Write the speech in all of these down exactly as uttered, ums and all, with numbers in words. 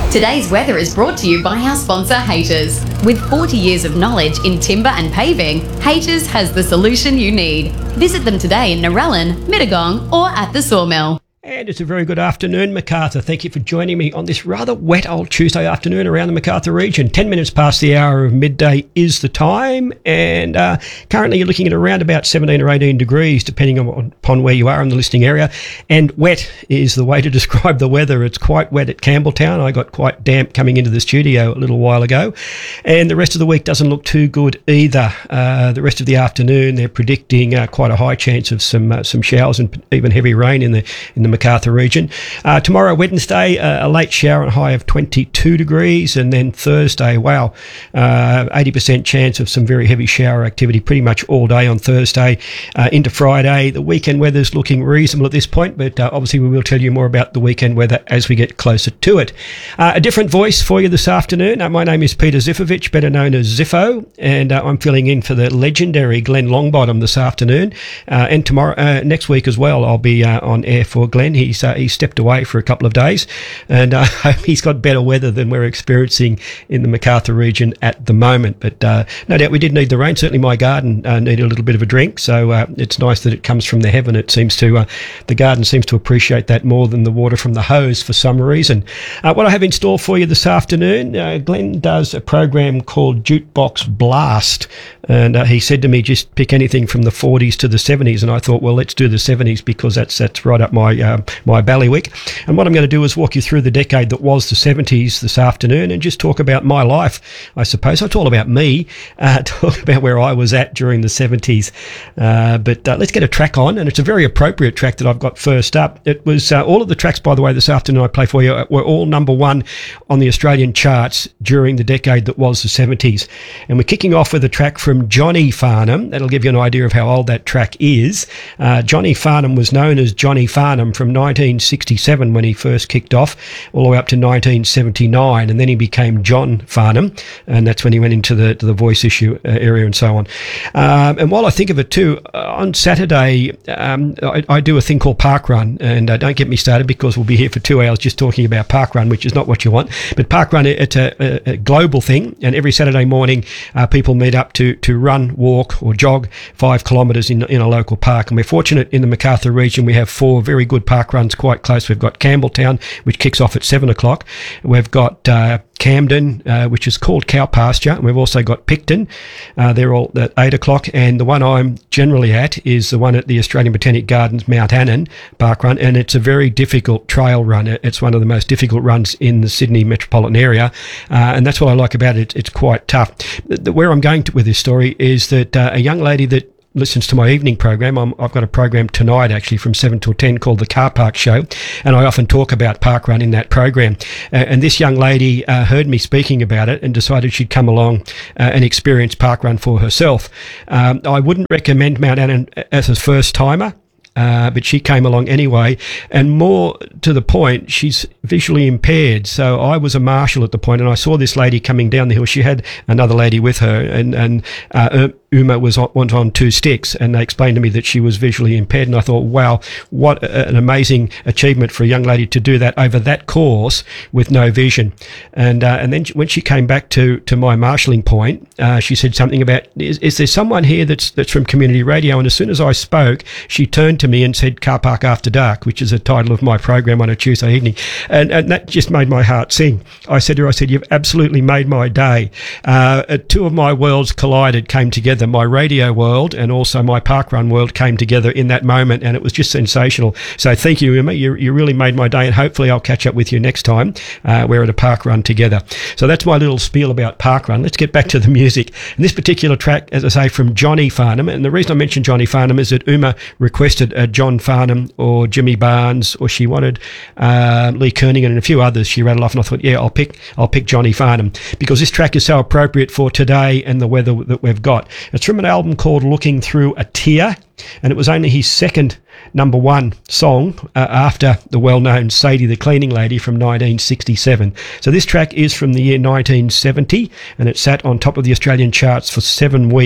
Today's weather is brought to you by our sponsor, Haters. With forty years of knowledge in timber and paving, Haters has the solution you need. Visit them today in Narellan, Mittagong or at the Sawmill. And it's a very good afternoon, Macarthur. Thank you for joining me on this rather wet old Tuesday afternoon around the Macarthur region. Ten minutes past the hour of midday is the time, and uh, currently you're looking at around about seventeen or eighteen degrees, depending on, upon where you are in the listening area. And wet is the way to describe the weather. It's quite wet at Campbelltown. I got quite damp coming into the studio a little while ago, and the rest of the week doesn't look too good either. Uh, the rest of the afternoon, they're predicting uh, quite a high chance of some uh, some showers and even heavy rain in the in the Macarthur region. Uh, tomorrow, Wednesday, uh, a late shower and high of twenty-two degrees, and then Thursday, wow, uh, eighty percent chance of some very heavy shower activity pretty much all day on Thursday uh, into Friday. The weekend weather's looking reasonable at this point, but uh, obviously we will tell you more about the weekend weather as we get closer to it. Uh, a different voice for you this afternoon. Uh, my name is Peter Zifovich, better known as Ziffo, and uh, I'm filling in for the legendary Glenn Longbottom this afternoon, uh, and tomorrow, uh, next week as well, I'll be uh, on air for Glenn. He's uh, he's stepped away for a couple of days, and I uh, hope he's got better weather than we're experiencing in the Macarthur region at the moment. But uh, no doubt we did need the rain. Certainly my garden uh, needed a little bit of a drink, so uh, it's nice that it comes from the heaven. It seems to, uh, the garden seems to appreciate that more than the water from the hose for some reason. Uh, what I have in store for you this afternoon, uh, Glenn does a program called Jukebox Blast, and uh, he said to me, just pick anything from the forties to the seventies, and I thought, well, let's do the seventies because that's that's right up my uh, my ballywick. And what I'm going to do is walk you through the decade that was the seventies this afternoon and just talk about my life, I suppose. It's all about me, uh, talk about where I was at during the seventies. Uh, but uh, let's get a track on, and it's a very appropriate track that I've got first up. It was uh, all of the tracks, by the way, this afternoon I play for you were all number one on the Australian charts during the decade that was the seventies. And we're kicking off with a track from Johnny Farnham. That'll give you an idea of how old that track is. Uh, Johnny Farnham was known as Johnny Farnham from nineteen sixty-seven when he first kicked off, all the way up to nineteen seventy-nine, and then he became John Farnham, and that's when he went into the to the voice issue uh, area and so on. Um, and while I think of it too, uh, on Saturday um, I, I do a thing called Park Run, and uh, don't get me started because we'll be here for two hours just talking about Park Run, which is not what you want. But Park Run, it's a, a, a global thing, and every Saturday morning uh, people meet up to to run, walk or jog five kilometres in, in a local park. And we're fortunate in the Macarthur region, we have four very good park runs quite close. We've got Campbelltown, which kicks off at seven o'clock. We've got uh, Camden, uh, which is called Cow Pasture, and we've also got Picton. Uh, they're all at eight o'clock, and the one I'm generally at is the one at the Australian Botanic Gardens Mount Annan Park Run, and it's a very difficult trail run. It's one of the most difficult runs in the Sydney metropolitan area, uh, and that's what I like about it. It's quite tough. The, the, where I'm going to with this story is that uh, a young lady that listens to my evening program. I'm, I've got a program tonight actually from seven till ten called The Car Park Show, and I often talk about Park Run in that program. Uh, and this young lady uh, heard me speaking about it and decided she'd come along uh, and experience Park Run for herself. Um, I wouldn't recommend Mount Annan as a first timer. Uh, but she came along anyway, and more to the point, she's visually impaired. So I was a marshal at the point, and I saw this lady coming down the hill. She had another lady with her, and and uh, Uma was on, went on two sticks, and they explained to me that she was visually impaired. And I thought, wow, what a, an amazing achievement for a young lady to do that over that course with no vision. And uh, and then when she came back to to my marshalling point, uh, she said something about, is, is there someone here that's that's from community radio? And as soon as I spoke, she turned to me and said Car Park After Dark, which is the title of my program on a Tuesday evening, and, and that just made my heart sing. I said to her, I said, you've absolutely made my day. Uh, two of my worlds collided, came together. My radio world and also my Park Run world came together in that moment, and it was just sensational. So thank you, Emma. You, you really made my day, and hopefully I'll catch up with you next time. Uh, we're at a Park Run together. So that's my little spiel about Park Run. Let's get back to the music. And this particular track, as I say, from Johnny Farnham, and the reason I mentioned Johnny Farnham is that Uma requested uh, John Farnham or Jimmy Barnes, or she wanted uh, Lee Kernigan and a few others she rattled off, and I thought, yeah, I'll pick I'll pick Johnny Farnham because this track is so appropriate for today and the weather that we've got. It's from an album called Looking Through a Tear, and it was only his second number one song uh, after the well-known Sadie the Cleaning Lady from nineteen sixty-seven. So this track is from the year nineteen seventy, and it sat on top of the Australian charts for seven weeks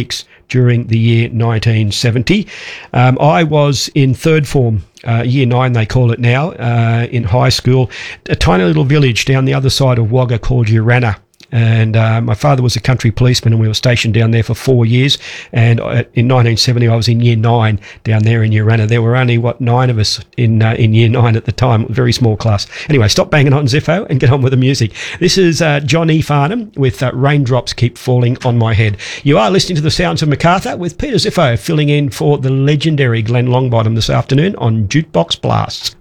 during the year nineteen seventy. Um, I was in third form, uh, year nine they call it now, uh, in high school, a tiny little village down the other side of Wagga called Urannah. And uh, my father was a country policeman, and we were stationed down there for four years. And I, in nineteen seventy, I was in year nine down there in Urannah. There were only, what, nine of us in uh, in year nine at the time. Very small class. Anyway, stop banging on Ziffo and get on with the music. This is uh, John E. Farnham with uh, Raindrops Keep Falling on My Head. You are listening to the sounds of Macarthur with Peter Ziffo filling in for the legendary Glenn Longbottom this afternoon on Jukebox Blasts.